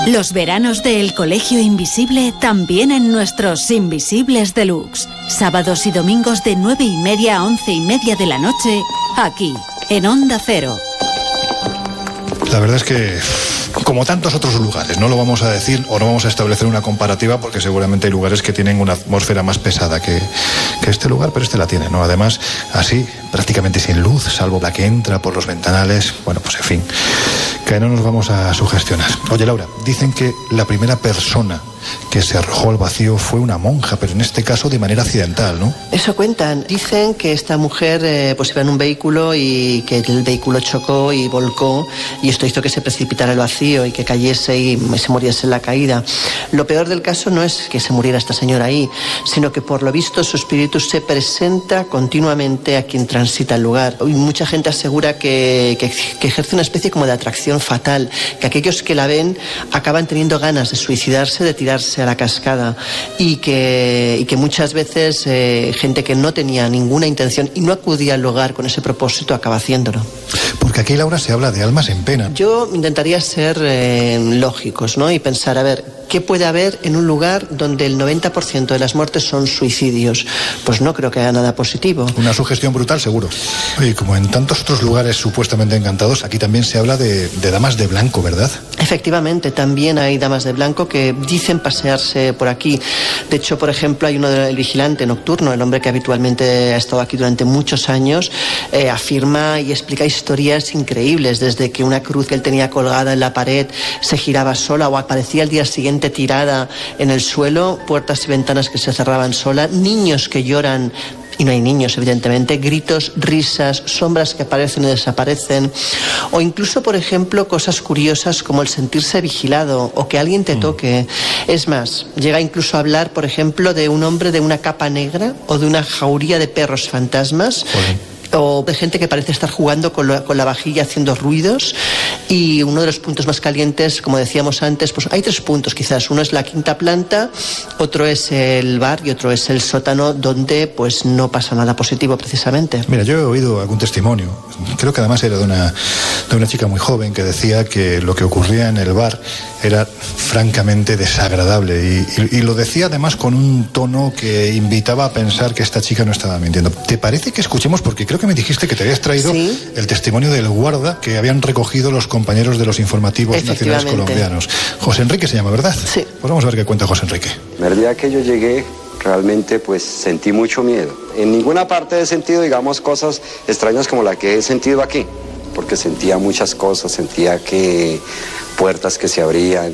Los veranos del Colegio Invisible también en nuestros Invisibles Deluxe. Sábados y domingos de 9:30 a 11:30 de la noche, aquí, en Onda Cero. La verdad es que, como tantos otros lugares, no lo vamos a decir o no vamos a establecer una comparativa, porque seguramente hay lugares que tienen una atmósfera más pesada que este lugar, pero este la tiene, ¿no? Además, así, prácticamente sin luz, salvo la que entra por los ventanales. Bueno, pues en fin, que no nos vamos a sugestionar. Oye, Laura, dicen que la primera persona que se arrojó al vacío fue una monja, pero en este caso de manera accidental, ¿no? Eso cuentan. Dicen que esta mujer pues iba en un vehículo y que el vehículo chocó y volcó, y esto hizo que se precipitara al vacío y que cayese y se muriese en la caída. Lo peor del caso no es que se muriera esta señora ahí, sino que por lo visto su espíritu se presenta continuamente a quien transita el lugar. Y mucha gente asegura que ejerce una especie como de atracción fatal, que aquellos que la ven acaban teniendo ganas de suicidarse, de tirarse a la cascada, y que muchas veces gente que no tenía ninguna intención y no acudía al lugar con ese propósito acaba haciéndolo. Porque aquí, Laura, se habla de almas en pena. Yo intentaría ser lógicos, ¿no? Y pensar, a ver, ¿qué puede haber en un lugar donde el 90% de las muertes son suicidios? Pues no creo que haya nada positivo. Una sugestión brutal, seguro. Oye, como en tantos otros lugares supuestamente encantados, aquí también se habla de damas de blanco, ¿verdad? Efectivamente, también hay damas de blanco que dicen pasearse por aquí. De hecho, por ejemplo, hay uno del vigilante nocturno, el hombre que habitualmente ha estado aquí durante muchos años, afirma y explica historias increíbles, desde que una cruz que él tenía colgada en la pared se giraba sola o aparecía al día siguiente tirada en el suelo, puertas y ventanas que se cerraban sola, niños que lloran y no hay niños, evidentemente, gritos, risas, sombras que aparecen y desaparecen, o incluso, por ejemplo, cosas curiosas como el sentirse vigilado o que alguien te toque. Es más, llega incluso a hablar, por ejemplo, de un hombre de una capa negra o de una jauría de perros fantasmas. O de gente que parece estar jugando con la vajilla haciendo ruidos. Y uno de los puntos más calientes, como decíamos antes, pues hay 3 puntos quizás. Uno es la 5ª planta, otro es el bar y otro es el sótano, donde pues no pasa nada positivo precisamente. Mira, yo he oído algún testimonio, creo que además era de una chica muy joven, que decía que lo que ocurría en el bar era francamente desagradable, y lo decía además con un tono que invitaba a pensar que esta chica no estaba mintiendo. ¿Te parece que escuchemos? Porque creo que me dijiste que te habías traído el testimonio del guarda que habían recogido los compañeros de los informativos nacionales colombianos. José Enrique se llama, ¿verdad? Sí. Pues vamos a ver qué cuenta José Enrique. El día que yo llegué, realmente pues sentí mucho miedo. En ninguna parte he sentido, digamos, cosas extrañas como la que he sentido aquí, porque sentía muchas cosas, sentía que puertas que se abrían,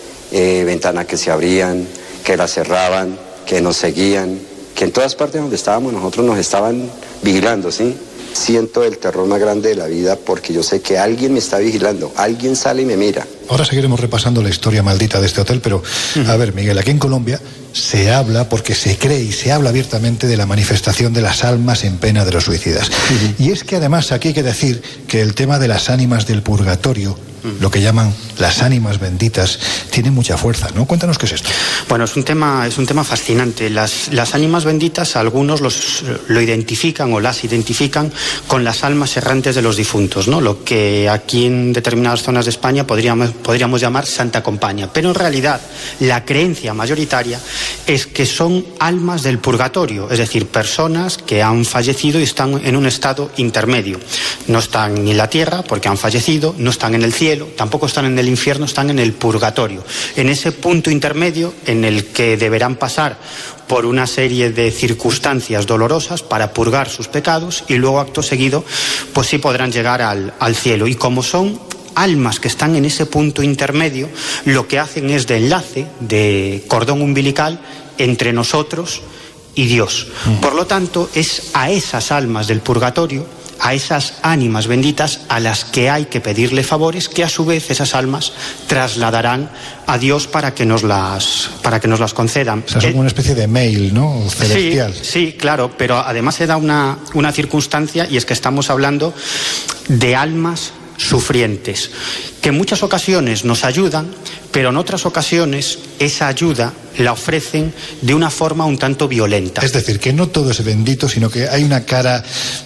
ventanas que se abrían, que las cerraban, que nos seguían, que en todas partes donde estábamos nosotros nos estaban vigilando, ¿sí? Siento el terror más grande de la vida porque yo sé que alguien me está vigilando, alguien sale y me mira. Ahora seguiremos repasando la historia maldita de este hotel, pero a ver, Miguel, aquí en Colombia se habla, porque se cree y se habla abiertamente, de la manifestación de las almas en pena de los suicidas. Y es que además aquí hay que decir que el tema de las ánimas del purgatorio, lo que llaman las ánimas benditas, tiene mucha fuerza, ¿no? Cuéntanos qué es esto. Bueno, es un tema fascinante. Las ánimas benditas, algunos lo identifican o las identifican con las almas errantes de los difuntos, ¿no? Lo que aquí en determinadas zonas de España podríamos llamar Santa Compaña. Pero en realidad la creencia mayoritaria es que son almas del purgatorio, es decir, personas que han fallecido y están en un estado intermedio. No están ni en la tierra porque han fallecido, no están en el cielo, tampoco están en el infierno, están en el purgatorio, en ese punto intermedio en el que deberán pasar por una serie de circunstancias dolorosas para purgar sus pecados, y luego acto seguido pues sí podrán llegar al cielo. Y como son almas que están en ese punto intermedio, lo que hacen es de enlace, de cordón umbilical entre nosotros y Dios. Por lo tanto, es a esas almas del purgatorio, a esas ánimas benditas, a las que hay que pedirle favores, que a su vez esas almas trasladarán a Dios para que nos las concedan. O sea, es como una especie de mail, ¿no? Celestial. Sí, claro, pero además se da una circunstancia, y es que estamos hablando de almas sufrientes, que en muchas ocasiones nos ayudan, pero en otras ocasiones esa ayuda la ofrecen de una forma un tanto violenta. Es decir, que no todo es bendito, sino que hay una cara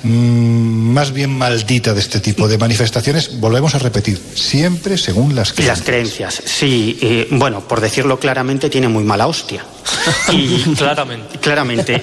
más bien maldita de este tipo de manifestaciones. Volvemos a repetir, siempre según las creencias. Las creencias, sí. Bueno, por decirlo claramente, tiene muy mala hostia. Y, claramente.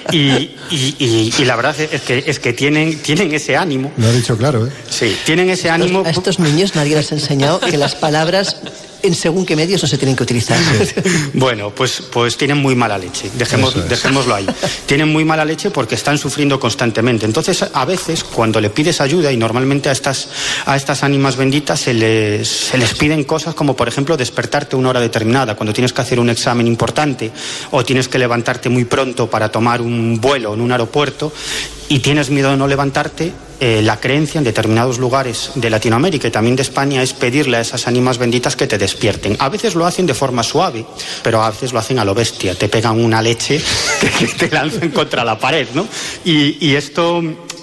Y la verdad es que tienen ese ánimo. Lo ha dicho claro, ¿eh? Sí, tienen ese ánimo. A estos niños nadie les ha enseñado que las palabras en según qué medios no se tienen que utilizar. Bueno, pues tienen muy mala leche. Dejémoslo ahí. Tienen muy mala leche porque están sufriendo constantemente. Entonces, a veces, cuando le pides ayuda, y normalmente a estas ánimas benditas se les piden cosas como, por ejemplo, despertarte a una hora determinada, cuando tienes que hacer un examen importante, o tienes que levantarte muy pronto para tomar un vuelo en un aeropuerto, y tienes miedo de no levantarte. La creencia en determinados lugares de Latinoamérica y también de España es pedirle a esas ánimas benditas que te despierten. A veces lo hacen de forma suave, pero a veces lo hacen a lo bestia. Te pegan una leche que te lanzan contra la pared, ¿no? Y esto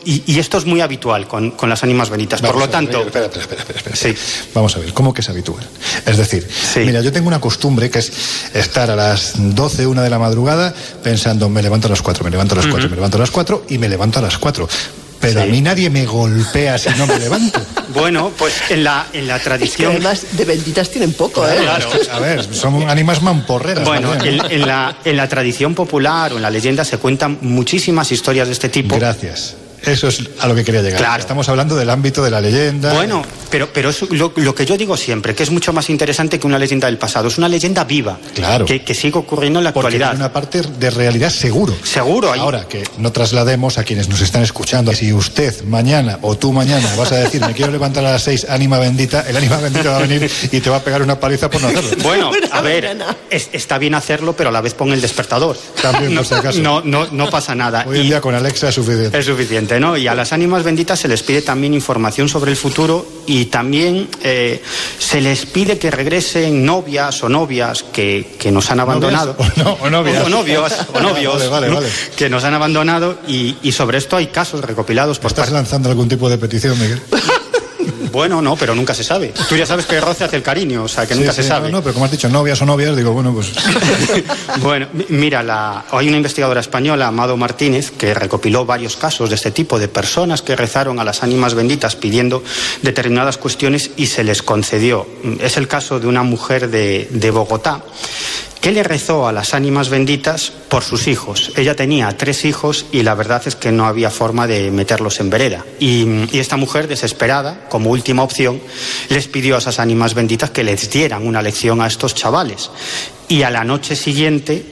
es muy habitual con las ánimas benditas. Por lo tanto... Espera. Sí. Vamos a ver, ¿cómo que es habitual? Es decir, sí. Mira, yo tengo una costumbre que es estar a las 12, 1 de la madrugada pensando, me levanto a las 4, me levanto a las 4, me levanto a las 4 y me levanto a las 4. Pero sí. A mí nadie me golpea si no me levanto. Bueno, pues en la tradición... Es que además de benditas tienen poco, ¿eh? Claro. A ver, son ánimas mamporreras. Bueno, en la tradición popular o en la leyenda se cuentan muchísimas historias de este tipo. Gracias. Eso es a lo que quería llegar. Claro. Estamos hablando del ámbito de la leyenda. Bueno, pero es lo que yo digo siempre, que es mucho más interesante que una leyenda del pasado. Es una leyenda viva. Claro. Que sigue ocurriendo en la actualidad. Porque hay una parte de realidad seguro. Seguro. Ahora, que no traslademos a quienes nos están escuchando. Si usted mañana o tú mañana vas a decir, me quiero levantar a las 6, ánima bendita, el ánima bendita va a venir y te va a pegar una paliza por no hacerlo. Bueno, a ver, está bien hacerlo, pero a la vez pon el despertador. También, por si acaso. No pasa nada. Hoy en día con Alexa es suficiente. Es suficiente, ¿no? Y a las ánimas benditas se les pide también información sobre el futuro y también se les pide que regresen novias o novias que nos han abandonado. O novios, vale. Que nos han abandonado y sobre esto hay casos recopilados por ¿Estás lanzando algún tipo de petición, Miguel? Bueno, no, pero nunca se sabe. Tú ya sabes que roce hace el cariño, o sea, que nunca se sabe. No, pero como has dicho, novias o novias, digo, bueno, pues... Bueno, mira, hay una investigadora española, Amado Martínez, que recopiló varios casos de este tipo, de personas que rezaron a las ánimas benditas pidiendo determinadas cuestiones y se les concedió. Es el caso de una mujer de Bogotá, que le rezó a las ánimas benditas por sus hijos. Ella tenía 3 hijos y la verdad es que no había forma de meterlos en vereda. Y esta mujer, desesperada, como última opción, les pidió a esas ánimas benditas que les dieran una lección a estos chavales. Y a la noche siguiente...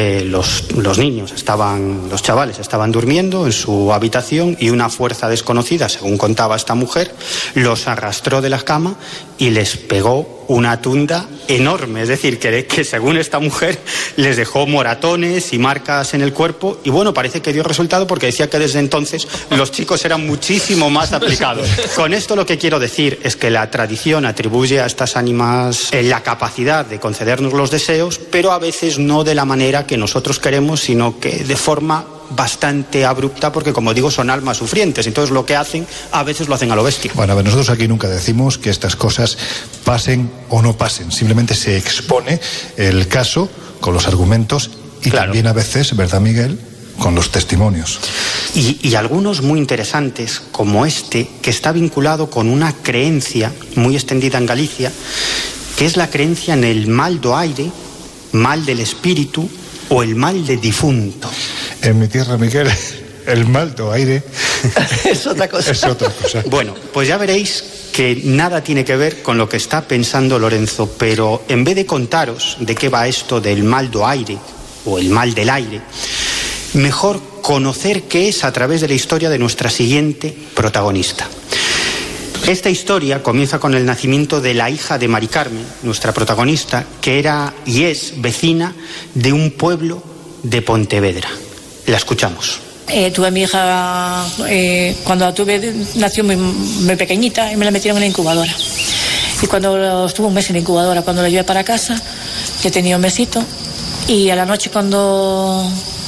los chavales estaban durmiendo en su habitación y una fuerza desconocida, según contaba esta mujer, los arrastró de la cama y les pegó una tunda enorme. Es decir, que según esta mujer les dejó moratones y marcas en el cuerpo y bueno, parece que dio resultado porque decía que desde entonces los chicos eran muchísimo más aplicados. Con esto lo que quiero decir es que la tradición atribuye a estas ánimas la capacidad de concedernos los deseos, pero a veces no de la manera que nosotros queremos, sino que de forma bastante abrupta, porque como digo, son almas sufrientes, entonces lo que hacen, a veces lo hacen a lo bestia. Bueno, a ver, nosotros aquí nunca decimos que estas cosas pasen o no pasen, simplemente se expone el caso con los argumentos y claro, también a veces, ¿verdad, Miguel?, con los testimonios. Y algunos muy interesantes, como este, que está vinculado con una creencia muy extendida en Galicia, que es la creencia en el mal do aire, mal del espíritu o el mal de difunto. En mi tierra, Miguel, el mal do aire es otra cosa. Es otra cosa. Bueno, pues ya veréis que nada tiene que ver con lo que está pensando Lorenzo, pero en vez de contaros de qué va esto del mal do aire o el mal del aire, mejor conocer qué es a través de la historia de nuestra siguiente protagonista. Esta historia comienza con el nacimiento de la hija de Mari Carmen, nuestra protagonista, que era y es vecina de un pueblo de Pontevedra. La escuchamos. Tuve a mi hija, cuando la tuve, nació muy pequeñita y me la metieron en la incubadora. Y cuando estuvo un mes en la incubadora, cuando la llevé para casa, ya tenía un mesito, y a la noche cuando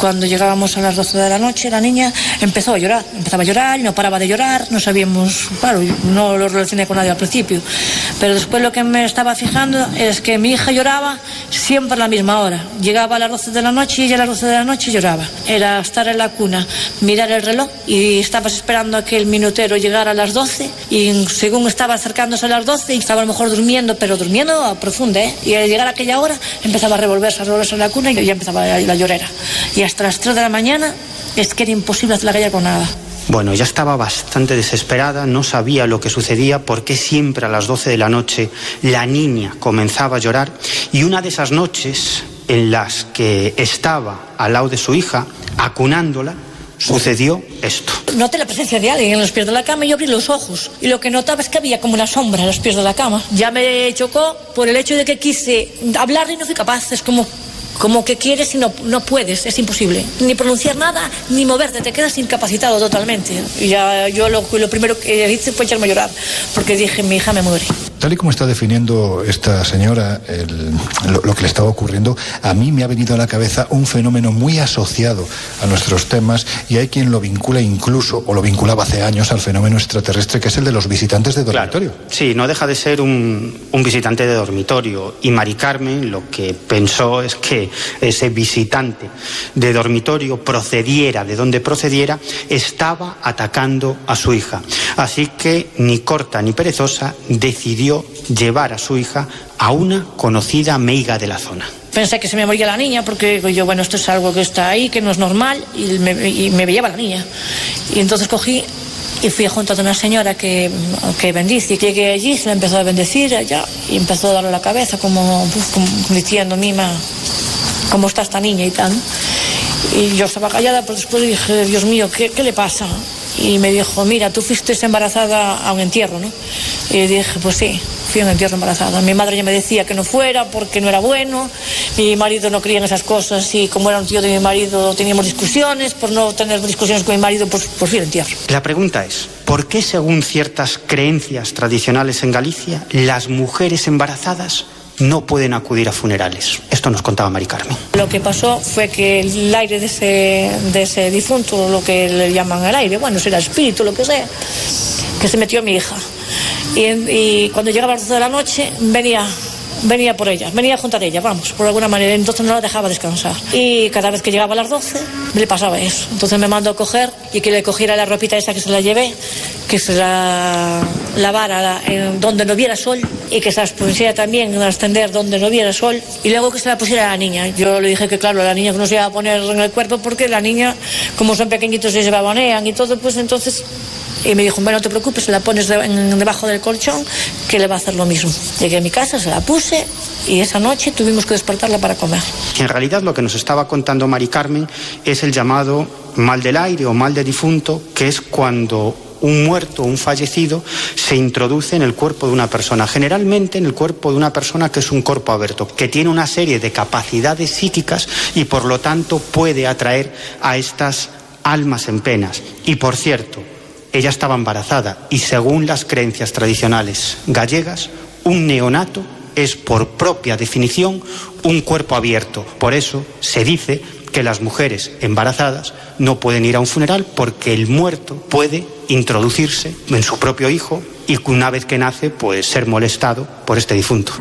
Cuando llegábamos a las 12 de la noche, la niña empezaba a llorar y no paraba de llorar. No sabíamos, claro, no lo relacioné con nadie al principio, pero después lo que me estaba fijando es que mi hija lloraba siempre a la misma hora. Llegaba a las 12 de la noche y ella a las 12 de la noche lloraba. Era estar en la cuna, mirar el reloj y estabas esperando a que el minutero llegara a las 12 y según estaba acercándose a las 12 y estaba a lo mejor durmiendo, pero durmiendo a profunda, y al llegar a aquella hora empezaba a revolverse en la cuna y ya empezaba la llorera. Y hasta las 3 de la mañana es que era imposible hacer la calle con nada. Bueno, ya estaba bastante desesperada, no sabía lo que sucedía, por qué siempre a las 12 de la noche la niña comenzaba a llorar, y una de esas noches en las que estaba al lado de su hija, acunándola, sucedió esto. Noté la presencia de alguien en los pies de la cama y yo abrí los ojos. Y lo que notaba es que había como una sombra en los pies de la cama. Ya me chocó por el hecho de que quise hablar y no fui capaz. Es como que quieres y no puedes, es imposible. Ni pronunciar nada, ni moverte, te quedas incapacitado totalmente. Y ya yo lo primero que hice fue echarme a llorar, porque dije, mi hija me muere. Tal y como está definiendo esta señora lo que le estaba ocurriendo, a mí me ha venido a la cabeza un fenómeno muy asociado a nuestros temas, y hay quien lo vincula incluso, o lo vinculaba hace años, al fenómeno extraterrestre, que es el de los visitantes de dormitorio. Claro. Sí, no deja de ser un visitante de dormitorio, y Mari Carmen lo que pensó es que ese visitante de dormitorio, procediera de donde procediera, estaba atacando a su hija. Así que, ni corta ni perezosa, decidió llevar a su hija a una conocida meiga de la zona. Pensé que se me moría la niña, porque yo, bueno, esto es algo que está ahí, que no es normal, y me veía la niña. Y entonces cogí y fui junto a una señora que bendice. Llegué allí, se la empezó a bendecir allá, y empezó a darle la cabeza como diciendo, mima, ¿cómo está esta niña y tal? Y yo estaba callada, pero después dije, Dios mío, ¿qué le pasa? Y me dijo, mira, tú fuiste embarazada a un entierro, ¿no? Y dije, pues sí, fui a un entierro embarazada. Mi madre ya me decía que no fuera porque no era bueno, mi marido no creía en esas cosas, y como era un tío de mi marido teníamos discusiones. Por no tener discusiones con mi marido, pues fui al entierro. La pregunta es, ¿por qué, según ciertas creencias tradicionales en Galicia, las mujeres embarazadas no pueden acudir a funerales? Esto nos contaba Mari Carmen. Lo que pasó fue que el aire de ese difunto, lo que le llaman el aire, bueno, será espíritu, lo que sea, que se metió a mi hija. Y cuando llegaba a las 12 de la noche, venía por ella, venía junto a ella, vamos, por alguna manera. Entonces no la dejaba descansar. Y cada vez que llegaba a las 12, le pasaba eso. Entonces me mandó a coger y que le cogiera la ropita esa que se la llevé, que se la lavara en donde no viera sol, y que se la pusiera también a extender donde no viera sol, y luego que se la pusiera a la niña. Yo le dije que claro, la niña no se iba a poner en el cuerpo, porque la niña, como son pequeñitos y se babonean y todo, pues entonces... Y me dijo, bueno, no te preocupes, se la pones debajo del colchón, que le va a hacer lo mismo. Llegué a mi casa, se la puse, y esa noche tuvimos que despertarla para comer. En realidad lo que nos estaba contando Mari Carmen es el llamado mal del aire o mal de difunto, que es cuando un muerto o un fallecido se introduce en el cuerpo de una persona, generalmente en el cuerpo de una persona que es un cuerpo abierto, que tiene una serie de capacidades psíquicas y por lo tanto puede atraer a estas almas en penas. Y por cierto, ella estaba embarazada, y según las creencias tradicionales gallegas, un neonato es por propia definición un cuerpo abierto. Por eso se dice que las mujeres embarazadas no pueden ir a un funeral, porque el muerto puede introducirse en su propio hijo y una vez que nace, pues ser molestado por este difunto.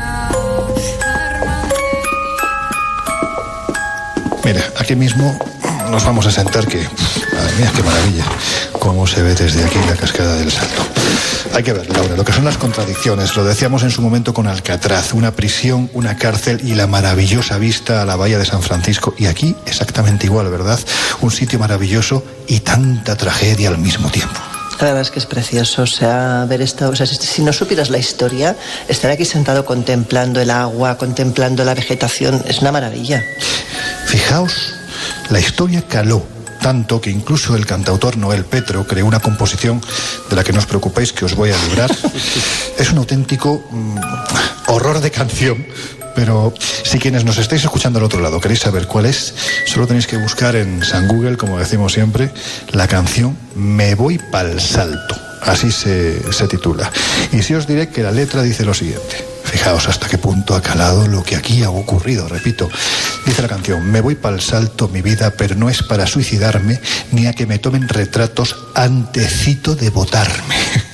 Mira, aquí mismo nos vamos a sentar, que madre mía, qué maravilla cómo se ve desde aquí la cascada del Salto. Hay que ver, Laura, lo que son las contradicciones. Lo decíamos en su momento con Alcatraz, una prisión, una cárcel y la maravillosa vista a la bahía de San Francisco. Y aquí exactamente igual, ¿verdad? Un sitio maravilloso y tanta tragedia al mismo tiempo. La verdad es que es precioso, o sea, ver esto, o sea, si no supieras la historia, estar aquí sentado contemplando el agua, contemplando la vegetación, es una maravilla. Fijaos, la historia caló tanto que incluso el cantautor Noel Petro creó una composición de la que no os preocupéis, que os voy a librar. Es un auténtico horror de canción, pero si quienes nos estáis escuchando al otro lado queréis saber cuál es, solo tenéis que buscar en San Google, como decimos siempre, la canción Me voy pa'l Salto. Así se titula. Y sí os diré que la letra dice lo siguiente. Fijaos hasta qué punto ha calado lo que aquí ha ocurrido, repito. Dice la canción: me voy pa'l salto, mi vida, pero no es para suicidarme, ni a que me tomen retratos antecito de botarme.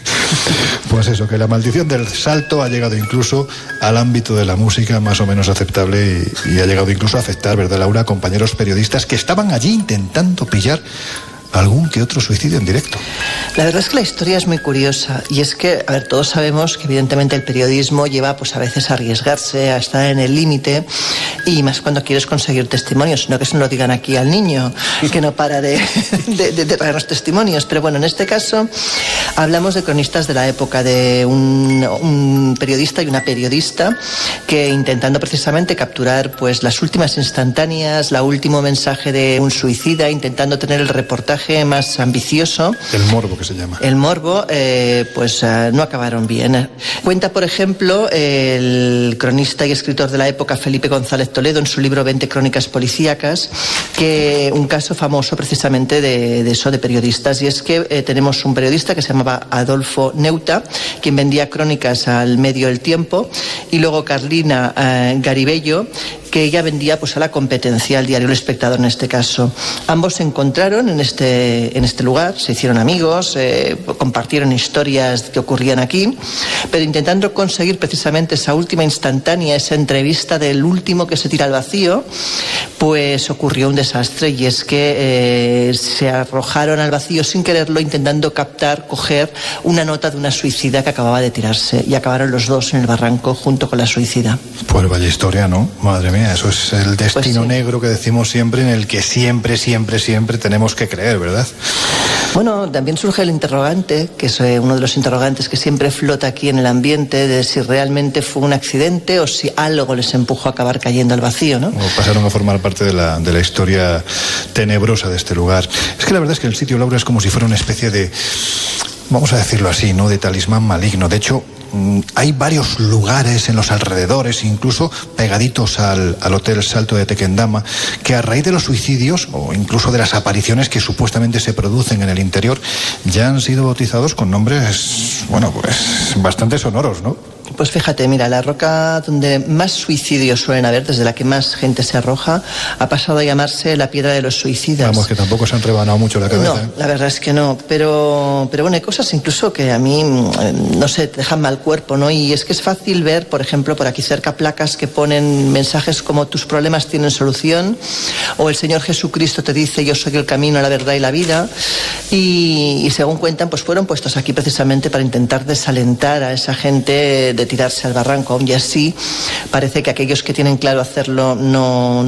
Pues eso, que la maldición del salto ha llegado incluso al ámbito de la música más o menos aceptable y ha llegado incluso a afectar, ¿verdad, Laura?, a compañeros periodistas que estaban allí intentando pillar algún que otro suicidio en directo. La verdad es que la historia es muy curiosa y es que, a ver, todos sabemos que evidentemente el periodismo lleva pues a veces a arriesgarse, a estar en el límite, y más cuando quieres conseguir testimonios, sino que se lo digan aquí al niño, que no para de traernos testimonios. Pero bueno, en este caso hablamos de cronistas de la época, de un periodista y una periodista que, intentando precisamente capturar pues las últimas instantáneas, el último mensaje de un suicida, intentando tener el reportaje más ambicioso. El morbo, que se llama. El morbo, no acabaron bien. Cuenta, por ejemplo, el cronista y escritor de la época, Felipe González Toledo, en su libro 20 crónicas policíacas, que un caso famoso precisamente de eso, de periodistas, y es que tenemos un periodista que se llamaba Adolfo Neuta, quien vendía crónicas al medio El Tiempo, y luego Carlina Garibello, que ella vendía pues a la competencia, al diario El Espectador en este caso. Ambos se encontraron en este lugar, se hicieron amigos, compartieron historias que ocurrían aquí, pero intentando conseguir precisamente esa última instantánea, esa entrevista del último que se tira al vacío, pues ocurrió un desastre, y es que se arrojaron al vacío sin quererlo, intentando coger una nota de una suicida que acababa de tirarse, y acabaron los dos en el barranco junto con la suicida. Pues vaya historia, ¿no? Madre mía, eso es el destino negro que decimos siempre, en el que siempre tenemos que creer, ¿verdad? Bueno, también surge el interrogante, que es uno de los interrogantes que siempre flota aquí en el ambiente, de si realmente fue un accidente o si algo les empujó a acabar cayendo al vacío, ¿no? O pasaron a formar parte de la historia tenebrosa de este lugar. Es que la verdad es que el sitio, Laura, es como si fuera una especie de, vamos a decirlo así, ¿no?, de talismán maligno. De hecho, hay varios lugares en los alrededores, incluso pegaditos al Hotel Salto de Tequendama, que a raíz de los suicidios o incluso de las apariciones que supuestamente se producen en el interior, ya han sido bautizados con nombres, bueno, pues bastante sonoros, ¿no? Pues fíjate, mira, la roca donde más suicidios suelen haber, desde la que más gente se arroja, ha pasado a llamarse la Piedra de los Suicidas. Vamos, que tampoco se han rebanado mucho la cabeza. No, la verdad es que no, pero bueno, hay cosas incluso que a mí, no sé, te dejan mal cuerpo, ¿no? Y es que es fácil ver, por ejemplo, por aquí cerca placas que ponen mensajes como: tus problemas tienen solución, o el Señor Jesucristo te dice: yo soy el camino, la verdad y la vida. Y según cuentan, pues fueron puestos aquí precisamente para intentar desalentar a esa gente de tirarse al barranco, y así parece que aquellos que tienen claro hacerlo no